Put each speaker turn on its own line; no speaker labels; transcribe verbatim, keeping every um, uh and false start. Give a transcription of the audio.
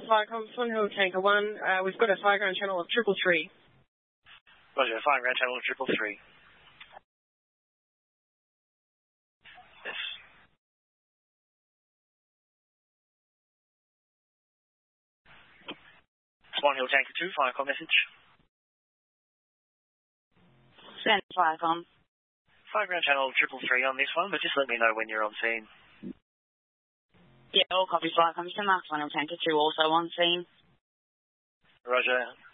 Viacom, Swan Hill Tanker one. Uh, we've got a fire ground channel of triple three.
Roger, fire ground channel of triple three. Yes. Swan Hill Tanker two, Viacom message.
Send Viacom.
Fire ground channel triple three on this one, but just let me know when you're on scene.
Yeah, all copies Viacom. Send Mark Swan Hill Tanker two also on scene.
Roger.